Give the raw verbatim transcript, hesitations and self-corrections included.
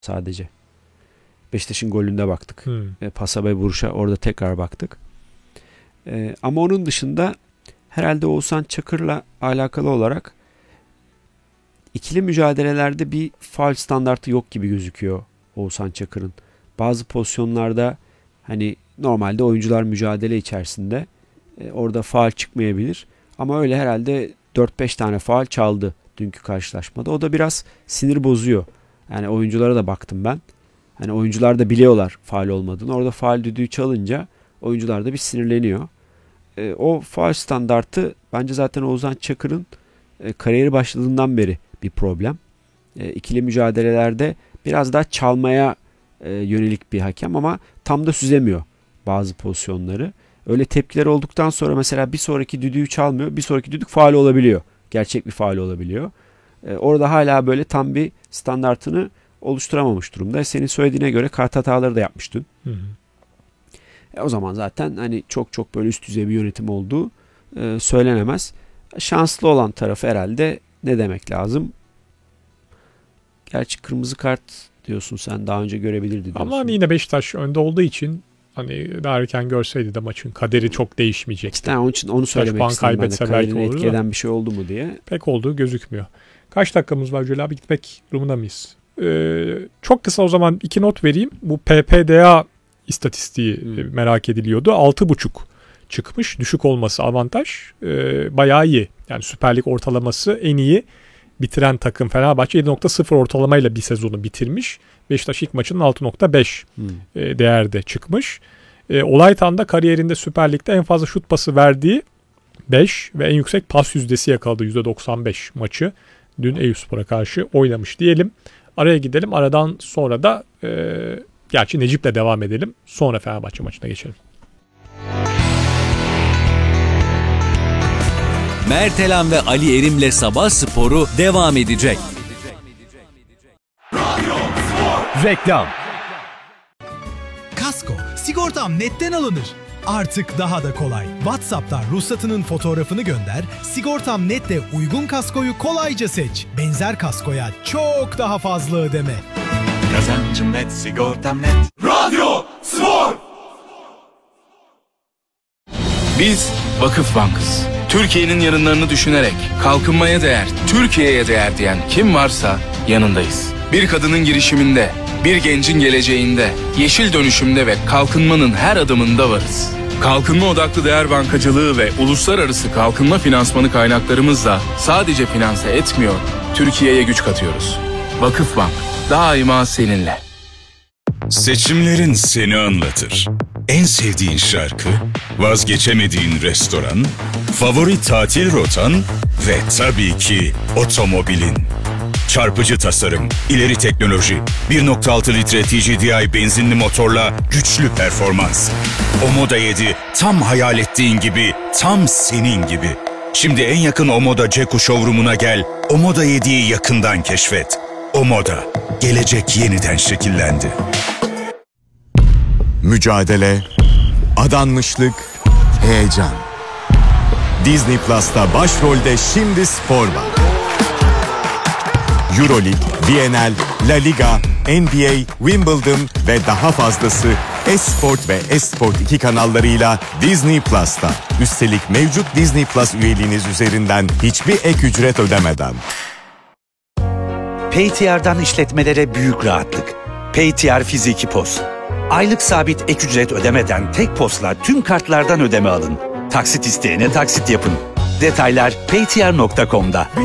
sadece. Beşiktaş'ın golünde baktık. Hmm. E, pasa ve vuruşa orada tekrar baktık. E, ama onun dışında herhalde Oğuzhan Çakır'la alakalı olarak ikili mücadelelerde bir faul standartı yok gibi gözüküyor Oğuzhan Çakır'ın. Bazı pozisyonlarda hani normalde oyuncular mücadele içerisinde e, orada faul çıkmayabilir. Ama öyle herhalde dört beş tane faul çaldı dünkü karşılaşmada. O da biraz sinir bozuyor. Yani oyunculara da baktım ben. Hani oyuncular da biliyorlar faul olmadığını. Orada faul düdüğü çalınca oyuncular da bir sinirleniyor. E, o faul standartı bence zaten Oğuzhan Çakır'ın e, kariyeri başladığından beri bir problem. E, ikili mücadelelerde biraz daha çalmaya e, yönelik bir hakem ama tam da süzemiyor bazı pozisyonları. Öyle tepkiler olduktan sonra mesela bir sonraki düdüğü çalmıyor. Bir sonraki düdük faul olabiliyor. Gerçek bir faul olabiliyor. E, orada hala böyle tam bir standartını oluşturamamış durumda. Senin söylediğine göre kart hataları da yapmış dün. Hı hı. E, o zaman zaten hani çok çok böyle üst düzey bir yönetim olduğu e, söylenemez. Şanslı olan tarafı herhalde ne demek lazım? Gerçi kırmızı kart diyorsun sen, daha önce görebilirdi diyorsun. Ama hani yine Beşiktaş önde olduğu için hani daha erken görseydi de maçın kaderi çok değişmeyecekti. İşte onun için onu söylemek istedim ben de. Kaderini etki eden bir şey oldu mu diye. Pek olduğu gözükmüyor. Kaç dakikamız var Celal abi, gitmek durumunda mıyız? Ee, çok kısa o zaman iki not vereyim. Bu P P D A istatistiği hmm. merak ediliyordu. altı buçuk çıkmış. Düşük olması avantaj. Ee, bayağı iyi. Yani Süper Lig ortalaması en iyi bitiren takım Fenerbahçe yedi nokta sıfır ortalamayla bir sezonu bitirmiş. Beşiktaş ilk maçının altı nokta beş hmm. e, değerde çıkmış. E, Olaytan da kariyerinde Süper Lig'de en fazla şut pası verdiği beş ve en yüksek pas yüzdesi yakaladı yüzde doksan beş maçı. Dün Eyüpspor'a karşı oynamış diyelim. Araya gidelim. Aradan sonra da e, gerçi Necip'le devam edelim. Sonra Fenerbahçe maçına geçelim. Mertelan ve Ali Erim'le Sabah Sporu devam edecek. Reklam. Kasko, sigortam netten alınır. Artık daha da kolay. WhatsApp'tan ruhsatının fotoğrafını gönder, Sigortam Net'te uygun kaskoyu kolayca seç. Benzer kaskoya çok daha fazla ödeme. Kazancım net, sigortam net. Radyo Spor! Biz Vakıf Bank'ız. Türkiye'nin yarınlarını düşünerek kalkınmaya değer, Türkiye'ye değer diyen kim varsa yanındayız. Bir kadının girişiminde, bir gencin geleceğinde, yeşil dönüşümde ve kalkınmanın her adımında varız. Kalkınma odaklı değer bankacılığı ve uluslararası kalkınma finansmanı kaynaklarımızla sadece finanse etmiyor, Türkiye'ye güç katıyoruz. Vakıfbank, daima seninle. Seçimlerin seni anlatır. En sevdiğin şarkı, vazgeçemediğin restoran, favori tatil rotan ve tabii ki otomobilin. Çarpıcı tasarım, ileri teknoloji, bir nokta altı litre T G D I benzinli motorla güçlü performans. Omoda yedi tam hayal ettiğin gibi, tam senin gibi. Şimdi en yakın Omoda Ceku showroom'una gel, Omoda yediyi yakından keşfet. Omoda, gelecek yeniden şekillendi. Mücadele, adanmışlık, heyecan. Disney Plus'ta başrolde şimdi spor var. Euroleague, V N L, La Liga, N B A, Wimbledon ve daha fazlası Esport ve Esport iki kanallarıyla Disney Plus'ta. Üstelik mevcut Disney Plus üyeliğiniz üzerinden hiçbir ek ücret ödemeden. P T R'dan işletmelere büyük rahatlık. P T R Fiziki P O S. Aylık sabit ek ücret ödemeden tek posla tüm kartlardan ödeme alın. Taksit isteyene taksit yapın. Detaylar paytr nokta com'da.